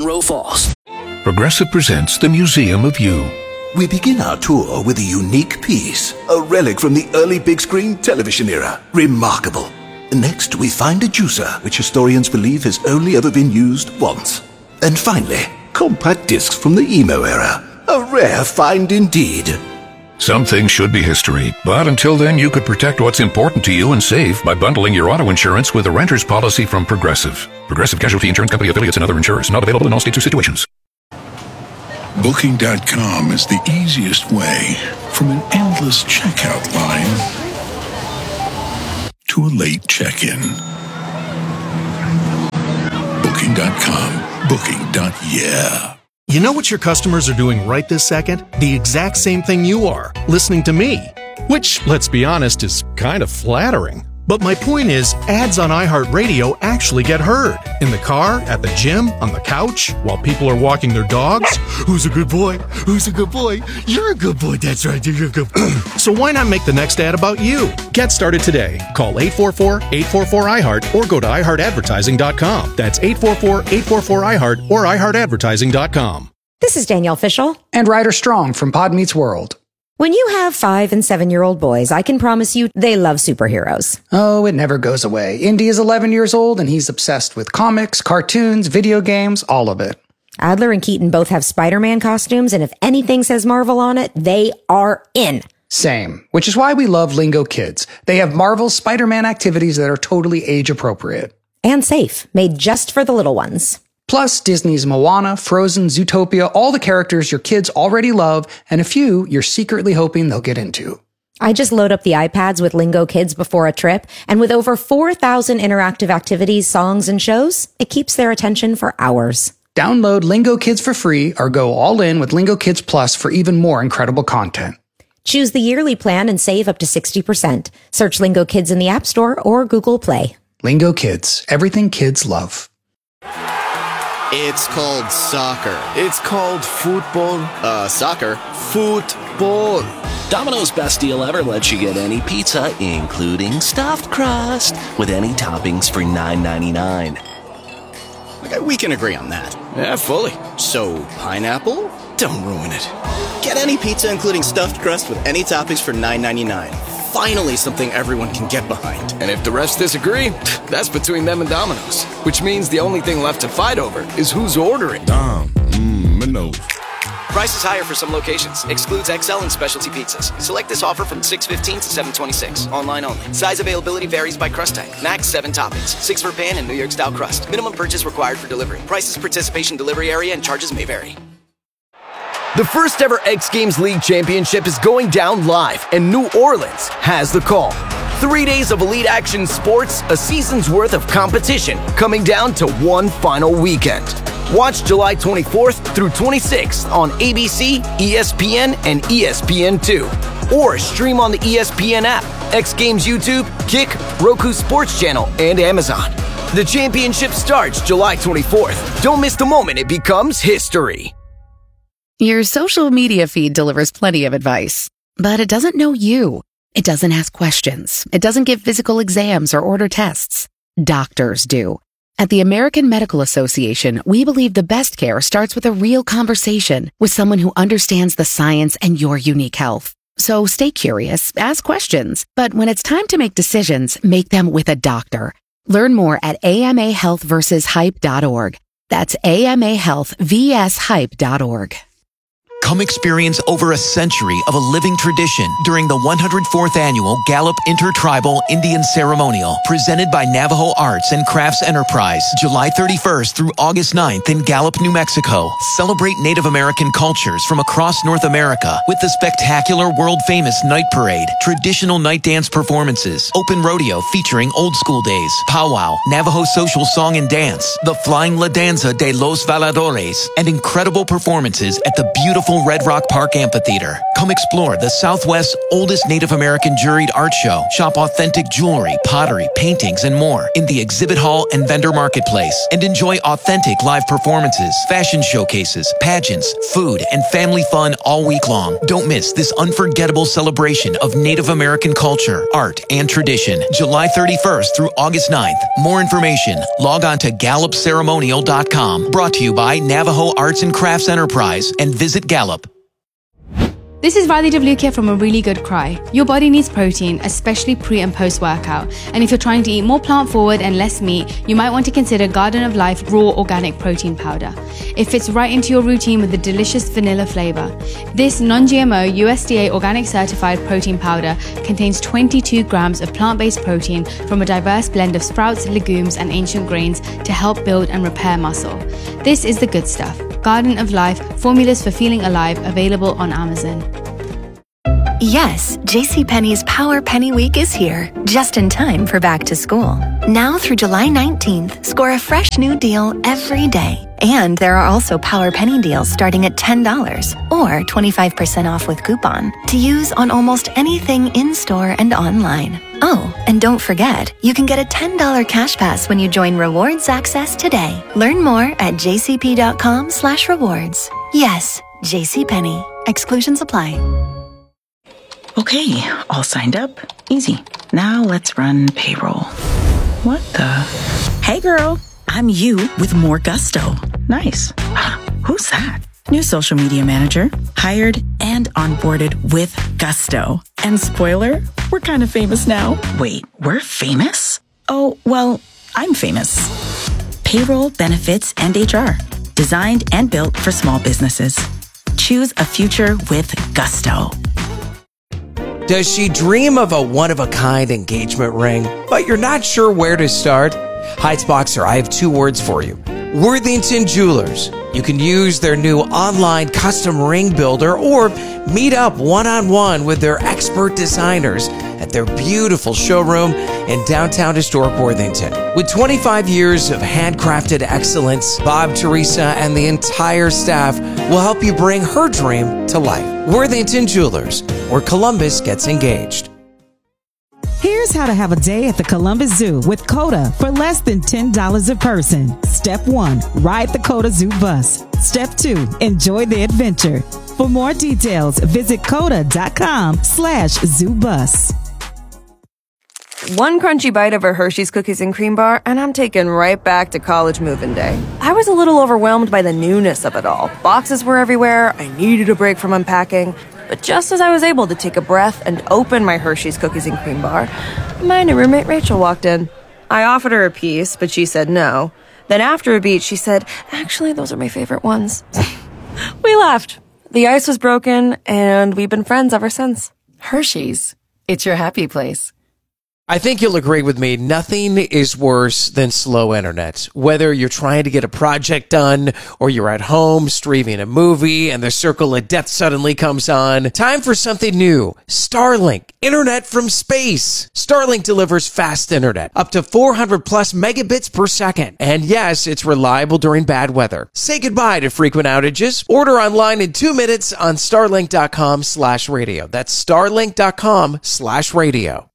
Monroe Falls. Progressive presents the Museum of You. We begin our tour with a unique piece, a relic from the early big screen television era. Remarkable. Next, we find a juicer, which historians believe has only ever been used once. And finally, compact discs from the emo era. A rare find indeed. Some things should be history, but until then you could protect what's important to you and save by bundling your auto insurance with a renter's policy from Progressive. Progressive Casualty Insurance Company affiliates and other insurers. Not available in all states or situations. Booking.com is the easiest way from an endless checkout line to a late check-in. Booking.com. Booking.yeah. You know what your customers are doing right this second? The exact same thing you are, listening to me. Which, let's be honest, is kind of flattering. But my point is, ads on iHeartRadio actually get heard. In the car, at the gym, on the couch, while people are walking their dogs. Who's a good boy? Who's a good boy? You're a good boy. That's right. You're a good boy. So why not make the next ad about you? Get started today. Call 844-844-iHeart or go to iHeartAdvertising.com. That's 844-844-iHeart or iHeartAdvertising.com. This is Danielle Fishel. And Ryder Strong from Pod Meets World. When you have 5- and 7-year-old boys, I can promise you they love superheroes. Oh, it never goes away. Indy is 11 years old and he's obsessed with comics, cartoons, video games, all of it. Adler and Keaton both have Spider-Man costumes, and if anything says Marvel on it, they are in. Same, which is why we love Lingo Kids. They have Marvel's Spider-Man activities that are totally age-appropriate. And safe, made just for the little ones. Plus, Disney's Moana, Frozen, Zootopia, all the characters your kids already love, and a few you're secretly hoping they'll get into. I just load up the iPads with Lingo Kids before a trip, and with over 4,000 interactive activities, songs, and shows, it keeps their attention for hours. Download Lingo Kids for free or go all in with Lingo Kids Plus for even more incredible content. Choose the yearly plan and save up to 60%. Search Lingo Kids in the App Store or Google Play. Lingo Kids, everything kids love. It's called soccer. It's called football. Soccer. Football. Domino's best deal ever lets you get any pizza, including stuffed crust, with any toppings for $9.99. Okay, we can agree on that. Yeah, fully. So, pineapple? Don't ruin it. Get any pizza, including stuffed crust, with any toppings for $9.99. Finally, something everyone can get behind. And if the refs disagree, that's between them and Domino's. Which means the only thing left to fight over is who's ordering. Domino's. Price is higher for some locations. Excludes XL and specialty pizzas. Select this offer from 6/15 to 7/26. Online only. Size availability varies by crust type. Max 7 toppings. 6 for pan and New York style crust. Minimum purchase required for delivery. Prices, participation, delivery area, and charges may vary. The first ever X Games League Championship is going down live, and New Orleans has the call. 3 days of elite action sports, a season's worth of competition, coming down to one final weekend. Watch July 24th through 26th on ABC, ESPN, and ESPN2. Or stream on the ESPN app, X Games YouTube, Kick, Roku Sports Channel, and Amazon. The championship starts July 24th. Don't miss the moment it becomes history. Your social media feed delivers plenty of advice, but it doesn't know you. It doesn't ask questions. It doesn't give physical exams or order tests. Doctors do. At the American Medical Association, we believe the best care starts with a real conversation with someone who understands the science and your unique health. So stay curious, ask questions, but when it's time to make decisions, make them with a doctor. Learn more at amahealthversushype.org. That's amahealthvshype.org. Come experience over a century of a living tradition during the 104th Annual Gallup Intertribal Indian Ceremonial, presented by Navajo Arts and Crafts Enterprise, July 31st through August 9th in Gallup, New Mexico. Celebrate Native American cultures from across North America with the spectacular world-famous Night Parade, traditional night dance performances, open rodeo featuring old school days, powwow, Navajo social song and dance, the Flying La Danza de los Valadores, and incredible performances at the beautiful beautiful Red Rock Park Amphitheater. Come explore the Southwest's oldest Native American juried art show. Shop authentic jewelry, pottery, paintings, and more in the exhibit hall and vendor marketplace. And enjoy authentic live performances, fashion showcases, pageants, food, and family fun all week long. Don't miss this unforgettable celebration of Native American culture, art, and tradition. July 31st through August 9th. More information, log on to GallupCeremonial.com. Brought to you by Navajo Arts and Crafts Enterprise and Visit Gallup. This is Radhi Devlukia from A Really Good Cry. Your body needs protein, especially pre and post workout. And if you're trying to eat more plant forward and less meat, you might want to consider Garden of Life Raw Organic Protein Powder. It fits right into your routine with a delicious vanilla flavor. This non-GMO USDA organic certified protein powder contains 22 grams of plant-based protein from a diverse blend of sprouts, legumes, and ancient grains to help build and repair muscle. This is the good stuff. Garden of Life, formulas for feeling alive, available on Amazon. Yes, JCPenney's Power Penny Week is here, just in time for back to school. Now through July 19th, score a fresh new deal every day. And there are also Power Penny deals starting at $10 or 25% off with coupon to use on almost anything in-store and online. Oh, and don't forget, you can get a $10 cash pass when you join Rewards Access today. Learn more at jcp.com/rewards. Yes, JCPenney. Exclusions apply. Okay, all signed up. Easy. Now let's run payroll. What the? Hey girl, I'm you with more gusto. Nice. Who's that? New social media manager, hired and onboarded with gusto. And spoiler, we're kind of famous now. Wait, we're famous? Oh, well, I'm famous. Payroll, benefits, and HR. Designed and built for small businesses. Choose a future with gusto. Does she dream of a one-of-a-kind engagement ring, but you're not sure where to start? Heights Boxer, I have two words for you. Worthington Jewelers. You can use their new online custom ring builder or meet up one-on-one with their expert designers at their beautiful showroom in downtown historic Worthington. With 25 years of handcrafted excellence, Bob, Teresa, and the entire staff will help you bring her dream to life. Worthington Jewelers, where Columbus gets engaged. Here's how to have a day at the Columbus Zoo with COTA for less than $10 a person. Step 1, ride the COTA Zoo bus. Step 2, enjoy the adventure. For more details, visit COTA.com/zoobus. One crunchy bite of a Hershey's Cookies and Cream Bar, and I'm taken right back to college move-in day. I was a little overwhelmed by the newness of it all. Boxes were everywhere, I needed a break from unpacking. But just as I was able to take a breath and open my Hershey's Cookies and Cream Bar, my new roommate Rachel walked in. I offered her a piece, but she said no. Then after a beat, she said, "Actually, those are my favorite ones." We laughed. The ice was broken, and we've been friends ever since. Hershey's. It's your happy place. I think you'll agree with me, nothing is worse than slow internet. Whether you're trying to get a project done or you're at home streaming a movie and the circle of death suddenly comes on, time for something new. Starlink, internet from space. Starlink delivers fast internet, up to 400 plus megabits per second. And yes, it's reliable during bad weather. Say goodbye to frequent outages. Order online in 2 minutes on starlink.com/radio. That's starlink.com/radio.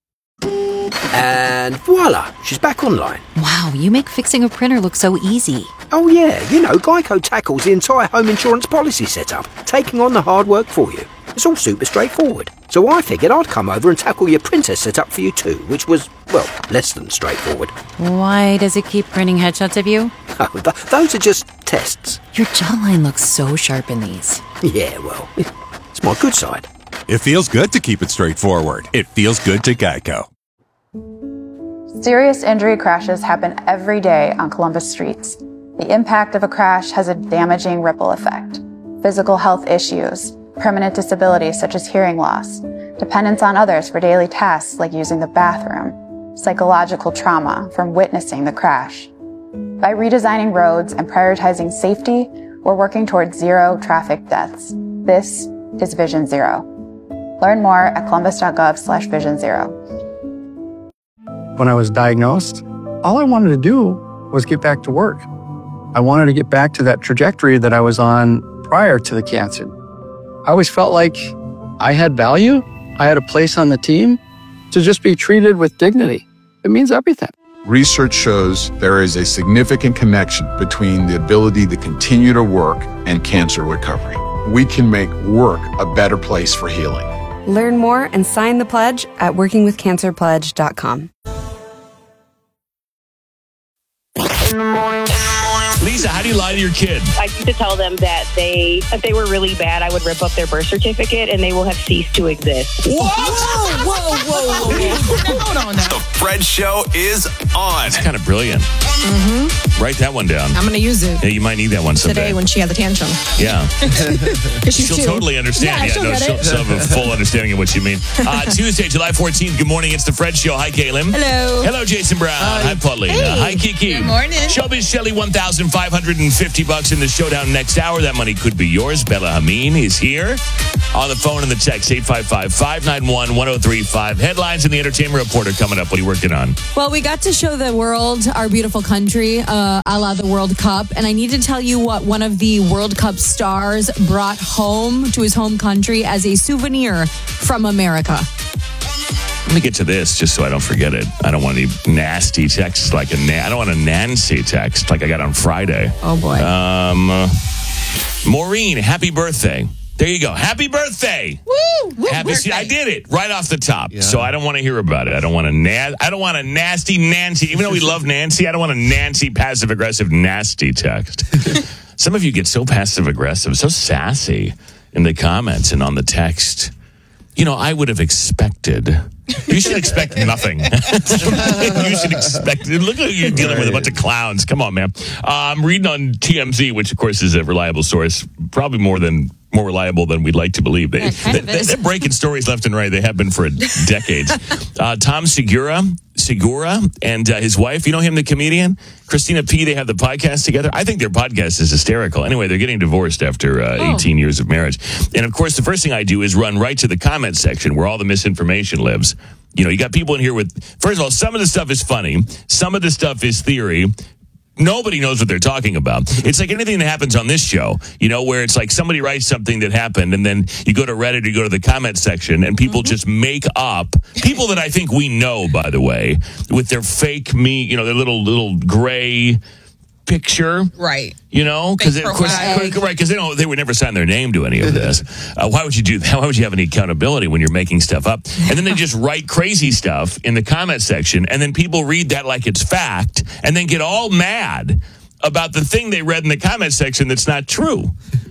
And voila, she's back online. Wow, you make fixing a printer look so easy. Oh yeah, you know, Geico tackles the entire home insurance policy setup, taking on the hard work for you. It's all super straightforward. So I figured I'd come over and tackle your printer setup for you too, which was, well, less than straightforward. Why does it keep printing headshots of you? Oh, those are just tests. Your jawline looks so sharp in these. Yeah, well, it's my good side. It feels good to keep it straightforward. It feels good to Geico. Serious injury crashes happen every day on Columbus streets. The impact of a crash has a damaging ripple effect. Physical health issues, permanent disabilities such as hearing loss, dependence on others for daily tasks like using the bathroom, psychological trauma from witnessing the crash. By redesigning roads and prioritizing safety, we're working towards zero traffic deaths. This is Vision Zero. Learn more at columbus.gov/Vision Zero. When I was diagnosed, all I wanted to do was get back to work. I wanted to get back to that trajectory that I was on prior to the cancer. I always felt like I had value. I had a place on the team. To just be treated with dignity, it means everything. Research shows there is a significant connection between the ability to continue to work and cancer recovery. We can make work a better place for healing. Learn more and sign the pledge at workingwithcancerpledge.com. Lisa, how do you lie to your kids? I used to tell them that if they were really bad, I would rip up their birth certificate and they will have ceased to exist. What? Whoa. Hold on now. The Fred Show is on. It's kind of brilliant. Mm-hmm. Write that one down. I'm going to use it. Yeah, you might need that one someday. Today when she had the tantrum. Yeah. She's She'll two. totally understand. Yeah, she'll have a full understanding of what you mean. Tuesday, July 14th. Good morning. It's the Fred Show. Hi, Kaylin. Hello. Hello, Jason Brown. Hi, Paulina. Hey. Hi, Kiki. Good morning. Showbiz Shelly, $1,550 in the showdown next hour. That money could be yours. Bella Hameen is here on the phone and the text 855-591-1035. Headlines in the Entertainment Reporter coming up. What are you working on? Well, we got to show the world our beautiful country, a la the World Cup. And I need to tell you what one of the World Cup stars brought home to his home country as a souvenir from America. Let me get to this just so I don't forget it. I don't want any nasty texts like I don't want a Nancy text like I got on Friday. Oh, boy. Maureen, happy birthday. There you go. Happy birthday. Woo! See, I did it right off the top. Yeah. So I don't want to hear about it. I don't want a nasty Nancy. Even though we love Nancy, I don't want a Nancy passive-aggressive nasty text. Some of you get so passive-aggressive, so sassy in the comments and on the text. You know, I would have expected. You should expect nothing. You should expect. Look at you're dealing with a bunch of clowns. Come on, man. I'm reading on TMZ, which of course is a reliable source, probably more reliable than we'd like to believe. They're breaking stories left and right. They have been for decades. Tom Segura and his wife, you know him, the comedian, Christina P., they have the podcast together. I think their podcast is hysterical. Anyway, they're getting divorced after 18 years of marriage. And, of course, the first thing I do is run right to the comment section where all the misinformation lives. You know, you got people in here with, first of all, some of the stuff is funny. Some of the stuff is theory. Nobody knows what they're talking about. It's like anything that happens on this show, you know, where it's like somebody writes something that happened and then you go to Reddit, you go to the comment section and people just make up, people that I think we know, by the way, with their fake you know, their little gray picture. Right. You know, because they would never sign their name to any of this. Why would you do that? Why would you have any accountability when you're making stuff up? And then they just write crazy stuff in the comment section, and then people read that like it's fact, and then get all mad about the thing they read in the comment section that's not true.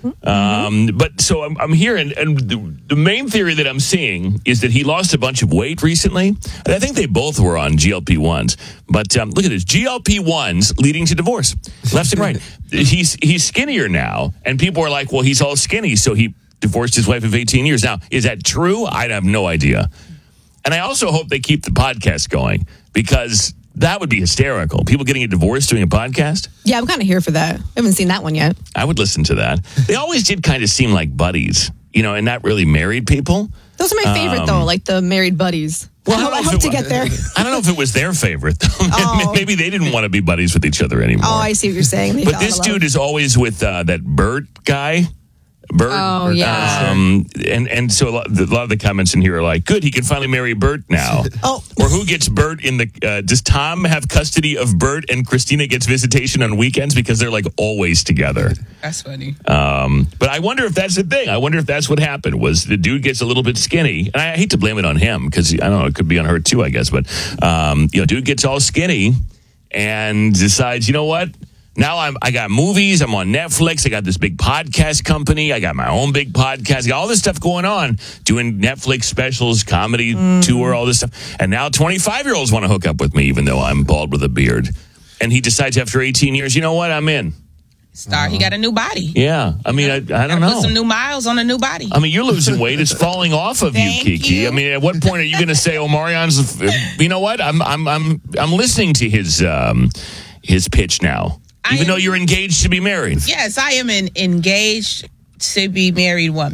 But so I'm here, and the main theory that I'm seeing is that he lost a bunch of weight recently. And I think they both were on GLP-1s. But look at this, GLP-1s leading to divorce, left and right. He's skinnier now, and people are like, well, he's all skinny, so he divorced his wife of 18 years. Now, is that true? I have no idea. And I also hope they keep the podcast going, because that would be hysterical. People getting a divorce doing a podcast? Yeah, I'm kind of here for that. I haven't seen that one yet. I would listen to that. They always did kind of seem like buddies, you know, and not really married people. Those are my favorite, though, like the married buddies. Well, I hope to get there. I don't know if it was their favorite, though. Oh. Maybe they didn't want to be buddies with each other anymore. Oh, I see what you're saying. But this dude is always with that Bert guy. Bert. Oh, yeah. And so a lot of the comments in here are like, good, he can finally marry Bert now. Oh. Or who gets Bert in the, does Tom have custody of Bert and Christina gets visitation on weekends because they're like always together? That's funny. But I wonder if that's the thing. I wonder if that's what happened, was the dude gets a little bit skinny. And I hate to blame it on him because, I don't know, it could be on her too, I guess. But, dude gets all skinny and decides, you know what? Now I got movies, I'm on Netflix, I got this big podcast company, I got my own big podcast, I got all this stuff going on, doing Netflix specials, comedy tour, all this stuff. And now 25-year-olds want to hook up with me, even though I'm bald with a beard. And he decides after 18 years, you know what, I'm in. He got a new body. Yeah, I mean, I don't know. Put some new miles on a new body. I mean, you're losing weight. It's falling off of you, Kiki. I mean, at what point are you going to say, "Oh, Marianne's"? You know what? I'm listening to his pitch now. Even though you're engaged to be married. Yes, I am an engaged to be married woman.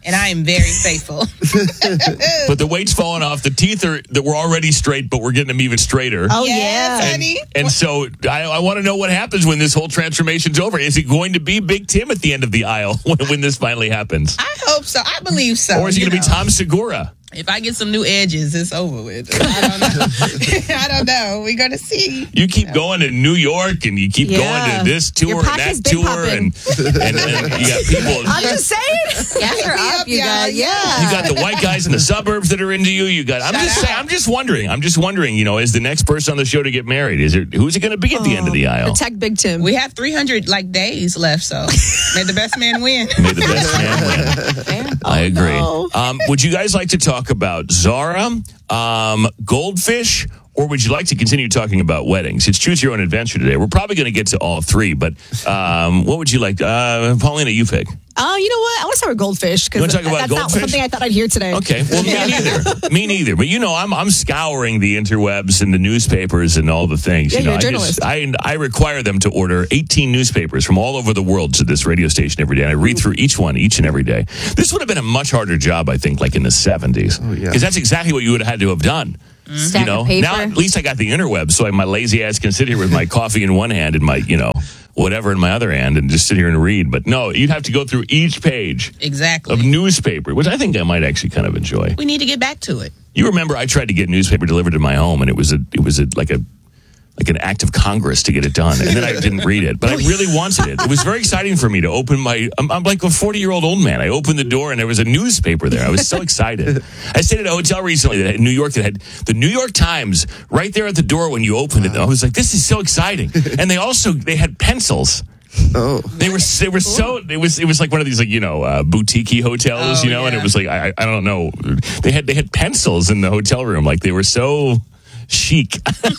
And I am very faithful. But the weight's falling off. The teeth that were already straight, but we're getting them even straighter. Oh, yes, honey. And so I want to know what happens when this whole transformation's over. Is it going to be Big Tim at the end of the aisle when this finally happens? I hope so. I believe so. Or is it going to be Tom Segura? If I get some new edges, it's over with. I don't know. I don't know. We're going to see. You keep going to New York and you keep going to this tour and that tour. And you got people. I'm just saying. Gas her up, you guys. Yeah. You got the white guys in the suburbs that are into you. You got. I'm just wondering. Is the next person on the show to get married? Who's it going to be at the end of the aisle? Protect Big Tim. We have 300 days left, so may the best man win. May the best man win. I agree. No. Would you guys like to talk about Zara, Goldfish, or would you like to continue talking about weddings? It's Choose Your Own Adventure today. We're probably going to get to all three, but what would you like? Paulina, you pick. Oh, you know what? I want to start with Goldfish because that's not something I thought I'd hear today. Okay, well, me neither. But I'm scouring the interwebs and the newspapers and all the things. Yeah, you're a journalist. I require them to order 18 newspapers from all over the world to this radio station every day. And I read through each one each and every day. This would have been a much harder job, I think, like in the 70s. Oh, yeah. Because that's exactly what you would have had to have done. Stack of paper. Now at least I got the interwebs, so my lazy ass can sit here with my coffee in one hand and my, whatever in my other hand and just sit here and read. But no, you'd have to go through each page of newspaper, which I think I might actually kind of enjoy. We need to get back to it. You remember I tried to get newspaper delivered to my home, and it was like an act of Congress to get it done. And then I didn't read it, but I really wanted it. It was very exciting for me to open I'm like a 40-year-old old man. I opened the door and there was a newspaper there. I was so excited. I stayed at a hotel recently in New York that had the New York Times right there at the door when you opened it. I was like, this is so exciting. And they had pencils. Oh, it was like one of these boutique hotels, and it was like I don't know. They had pencils in the hotel room, like they were so chic.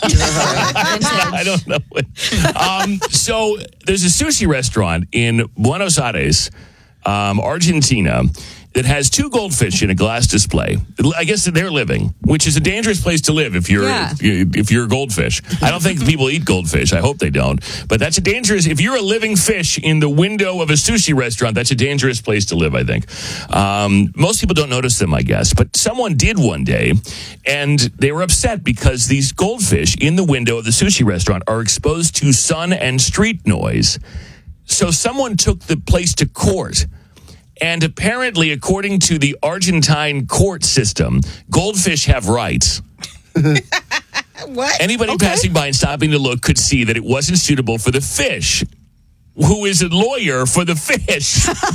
I don't know. So there's a sushi restaurant in Buenos Aires, Argentina, that has two goldfish in a glass display. I guess they're living, which is a dangerous place to live if you're a goldfish. I don't think people eat goldfish. I hope they don't. But that's if you're a living fish in the window of a sushi restaurant, that's a dangerous place to live, I think. Most people don't notice them, I guess. But someone did one day, and they were upset because these goldfish in the window of the sushi restaurant are exposed to sun and street noise. So someone took the place to court. And apparently, according to the Argentine court system, goldfish have rights. What? Anybody passing by and stopping to look could see that it wasn't suitable for the fish, who is a lawyer for the fish.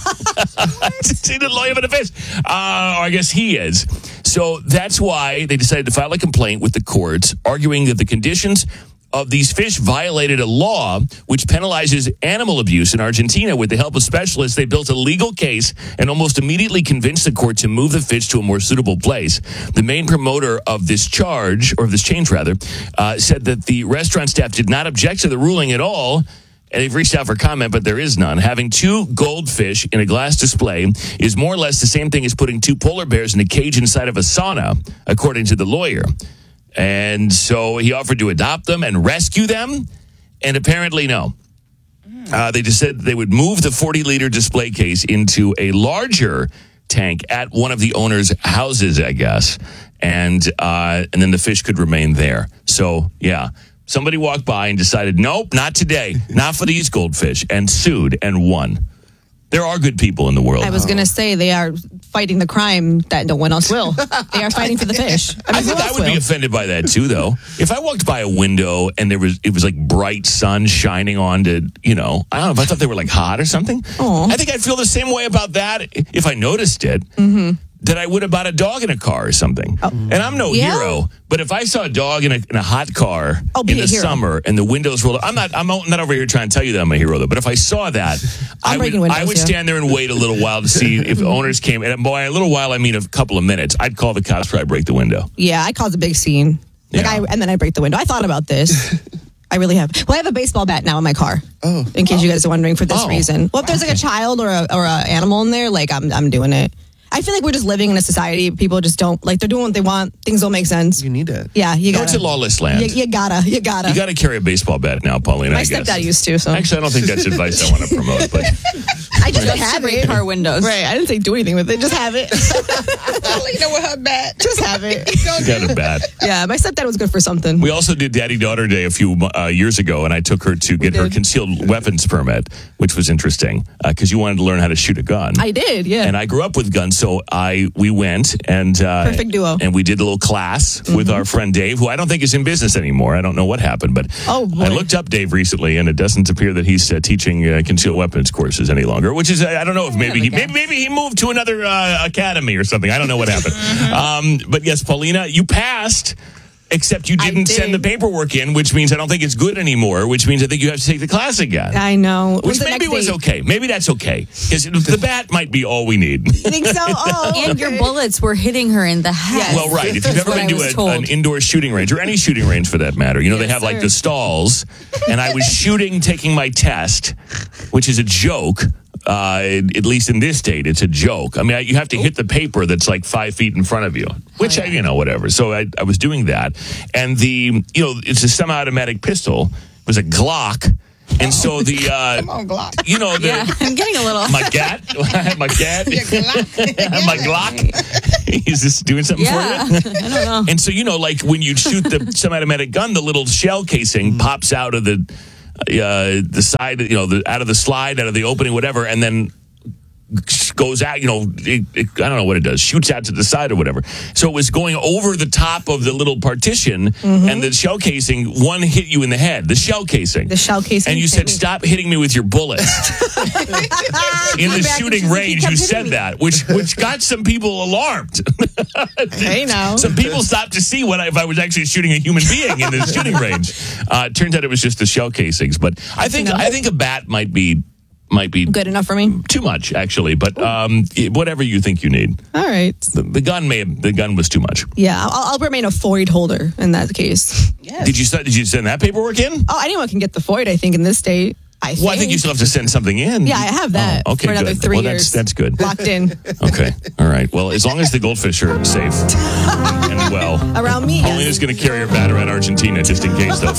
See the lawyer for the fish. Or I guess he is. So that's why they decided to file a complaint with the courts, arguing that the conditions of these fish violated a law which penalizes animal abuse in Argentina. With the help of specialists, they built a legal case and almost immediately convinced the court to move the fish to a more suitable place. The main promoter of this change, said that the restaurant staff did not object to the ruling at all. And they've reached out for comment, but there is none. Having two goldfish in a glass display is more or less the same thing as putting two polar bears in a cage inside of a sauna, according to the lawyer. And so he offered to adopt them and rescue them, and apparently no. They just said they would move the 40-liter display case into a larger tank at one of the owner's houses, I guess, and then the fish could remain there. So, yeah, somebody walked by and decided, nope, not today, not for these goldfish, and sued and won. There are good people in the world. I was going to say they are fighting the crime that no one else will. They are fighting for the fish. I think I would be offended by that too, though. If I walked by a window and it was like bright sun shining onto, I don't know, if I thought they were like hot or something. I think I'd feel the same way about that if I noticed it. Mm-hmm. That I would about a dog in a car or something. And I'm no hero, but if I saw a dog in a hot car in the summer and the windows rolled up, I'm not over here trying to tell you that I'm a hero, though. But if I saw that, I would stand there and wait a little while to see if owners came. And by a little while, I mean a couple of minutes. I'd call the cops before I break the window. Yeah, I caused a big scene. And then I break the window. I thought about this. I really have. Well, I have a baseball bat now in my car. In case you guys are wondering for this reason. Well, if there's like a child or a animal in there, like I'm doing it. I feel like we're just living in a society. People just don't, they're doing what they want. Things don't make sense. You need it. Yeah, you gotta. It's a lawless land. You gotta. You gotta carry a baseball bat now, Paulina, My stepdad used to, so. Actually, I don't think that's advice I want to promote, but I just have it. Car windows. Right. I didn't say do anything with it. Just have it. Paulina with her bat. Just have it. Got a bat. Yeah, my stepdad was good for something. We also did Daddy-Daughter Day a few years ago, and I took her to get her concealed weapons permit, which was interesting because you wanted to learn how to shoot a gun. I did, yeah. And I grew up with guns, so we went and perfect duo. And we did a little class with our friend Dave, who I don't think is in business anymore. I don't know what happened, but I looked up Dave recently, and it doesn't appear that he's teaching concealed weapons courses any longer. Which is I don't know if maybe he moved to another academy or something. I don't know what happened. But yes, Paulina, you passed. Except you didn't send the paperwork in, which means I don't think it's good anymore, which means I think you have to take the class again. I know. Which maybe was okay. Maybe that's okay. Because the bat might be all we need. You think so? Oh, and your bullets were hitting her in the head. Yes. Well, right. If you've ever been to an indoor shooting range, or any shooting range for that matter, they have like the stalls. And I was taking my test, which is a joke. At least in this state, it's a joke. I mean, you have to hit the paper that's like 5 feet in front of you, which whatever. So I was doing that, and it's a semi-automatic pistol. It was a Glock, and so the come on, Glock. I'm getting a little. My gat, my Glock. Is this doing something for you? I don't know. And so like when you shoot the semi-automatic gun, the little shell casing pops out of the side, out of the slide, out of the opening, whatever, and then goes out, I don't know what it does, shoots out to the side or whatever. So it was going over the top of the little partition, and the shell casing, one hit you in the head, the shell casing. And you said, stop hitting me with your bullets. In the shooting range, you said that, which got some people alarmed. Hey, now. Some people stopped to see if I was actually shooting a human being in the shooting range. It turns out it was just the shell casings. But I think a bat might be good enough for me. Too much, actually, but whatever you think you need. All right. The gun was too much. Yeah, I'll remain a FOID holder in that case. Yes. Did you send that paperwork in? Oh, anyone can get the FOID, I think, in this state. I think you still have to send something in. Yeah, I have that for another 3 years. That's good. Locked in. Okay. All right. Well, as long as the goldfish are safe and well. Around me. Paulina's going to carry her bat around Argentina just in case, though.